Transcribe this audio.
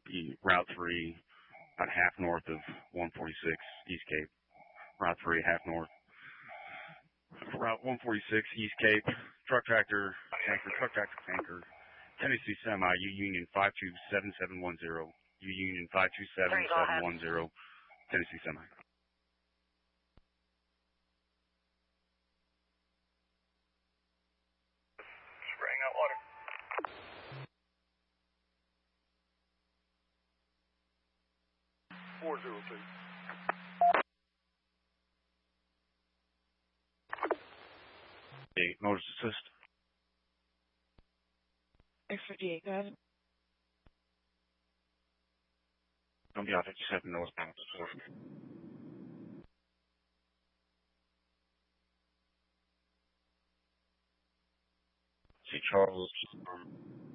Route 3, about half north of 146 East Cape. Route 3, half north. Route 146 East Cape, truck tractor tanker, Tennessee Semi, U Union 527710, U Union 527-710, Tennessee Semi. Spraying out water. Notice assist. X58, go ahead. Don't be out 57 northbound. See Charles.